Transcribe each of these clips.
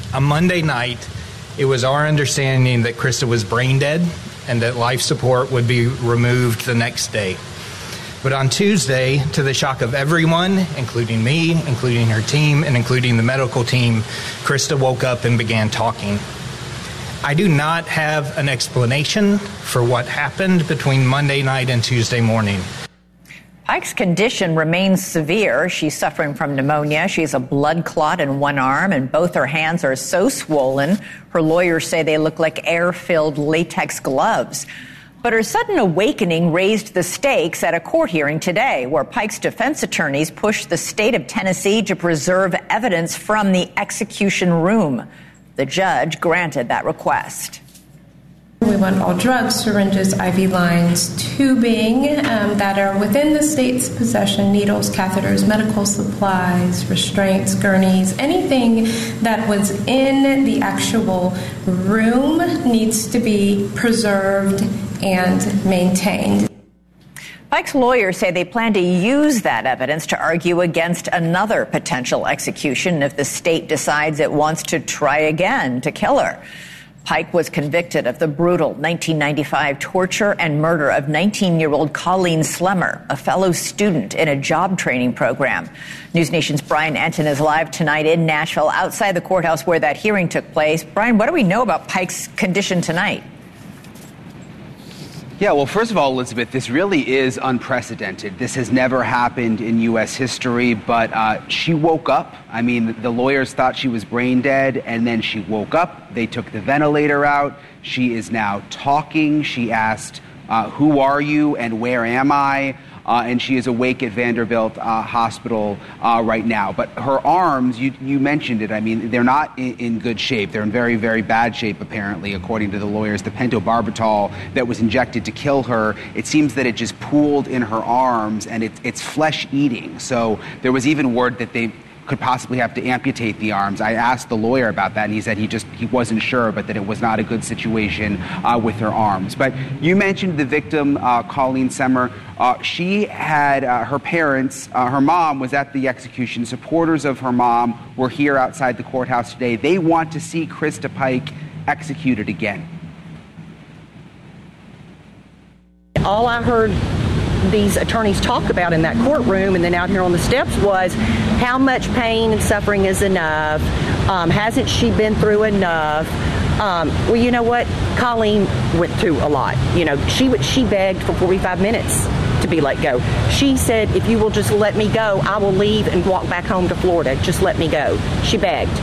On Monday night, it was our understanding that Krista was brain dead and that life support would be removed the next day. But on Tuesday, to the shock of everyone, including me, including her team, and including the medical team, Krista woke up and began talking. I do not have an explanation for what happened between Monday night and Tuesday morning. Pike's condition remains severe. She's suffering from pneumonia. She has a blood clot in one arm, and both her hands are so swollen, her lawyers say they look like air-filled latex gloves. But her sudden awakening raised the stakes at a court hearing today, where Pike's defense attorneys pushed the state of Tennessee to preserve evidence from the execution room. The judge granted that request. We want all drugs, syringes, IV lines, tubing that are within the state's possession, needles, catheters, medical supplies, restraints, gurneys, anything that was in the actual room needs to be preserved and maintained. Pike's lawyers say they plan to use that evidence to argue against another potential execution if the state decides it wants to try again to kill her. Pike was convicted of the brutal 1995 torture and murder of 19-year-old Colleen Slemmer, a fellow student in a job training program. News Nation's Brian Entin is live tonight in Nashville, outside the courthouse where that hearing took place. Brian, what do we know about Pike's condition tonight? Yeah, well, first of all, Elizabeth, this really is unprecedented. This has never happened in U.S. history, but she woke up. I mean, the lawyers thought she was brain dead, and then she woke up. They took the ventilator out. She is now talking. She asked, who are you and where am I? And she is awake at Vanderbilt Hospital right now. But her arms, you mentioned it, I mean, they're not in good shape. They're in very, very bad shape, apparently, according to the lawyers. The pentobarbital that was injected to kill her, it seems that it just pooled in her arms, and it's flesh-eating. So there was even word that they could possibly have to amputate the arms. I asked the lawyer about that, and he said he wasn't sure, but that it was not a good situation with her arms. But you mentioned the victim, Colleen Slemmer. She had her parents, her mom was at the execution. Supporters of her mom were here outside the courthouse today. They want to see Krista Pike executed again. All I heard these attorneys talk about in that courtroom and then out here on the steps was how much pain and suffering is enough. Hasn't she been through enough? Well, you know what? Colleen went through a lot. You know, she begged for 45 minutes to be let go. She said, if you will just let me go, I will leave and walk back home to Florida. Just let me go. She begged.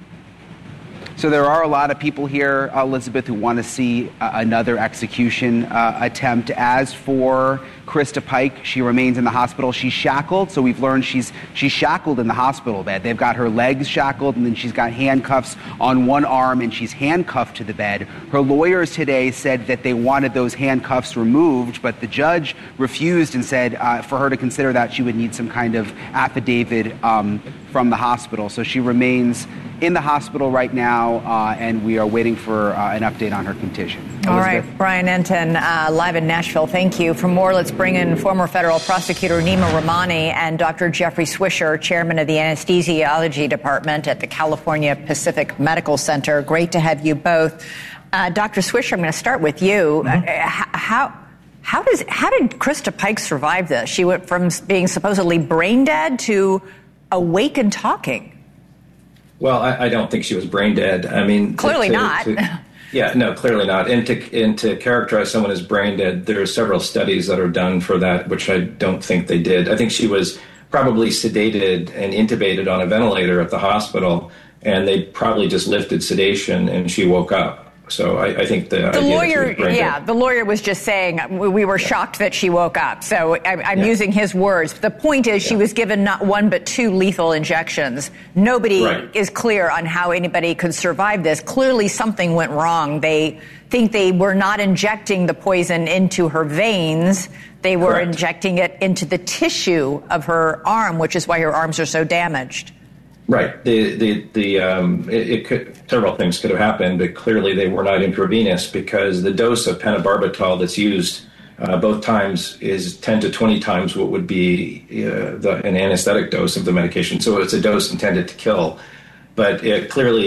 So there are a lot of people here, Elizabeth, who want to see another execution attempt. As for Krista Pike, she remains in the hospital. She's shackled, so we've learned she's shackled in the hospital bed. They've got her legs shackled, and then she's got handcuffs on one arm, and she's handcuffed to the bed. Her lawyers today said that they wanted those handcuffs removed, but the judge refused and said for her to consider that, she would need some kind of affidavit from the hospital. So she remains in the hospital right now, and we are waiting for an update on her condition. Elizabeth? All right, Brian Entin, live in Nashville. Thank you. For more, let's bring in former federal prosecutor Nima Rahmani and Dr. Jeffrey Swisher, chairman of the anesthesiology department at the California Pacific Medical Center. Great to have you both. Dr. Swisher, I'm going to start with you. How did Krista Pike survive this? She went from being supposedly brain dead to awake and talking. Well, I don't think she was brain dead. I mean, clearly not. Yeah, no, clearly not. And to characterize someone as brain dead, there are several studies that are done for that, which I don't think they did. I think she was probably sedated and intubated on a ventilator at the hospital, and they probably just lifted sedation, and she woke up. So I think the lawyer, the lawyer was just saying we were shocked that she woke up. So I'm using his words. The point is she was given not one but two lethal injections. Nobody is clear on how anybody could survive this. Clearly something went wrong. They think they were not injecting the poison into her veins. They were injecting it into the tissue of her arm, which is why her arms are so damaged. Right. Several things could have happened, but clearly they were not intravenous because the dose of pentobarbital that's used both times is 10 to 20 times what would be an anesthetic dose of the medication. So it's a dose intended to kill, but it clearly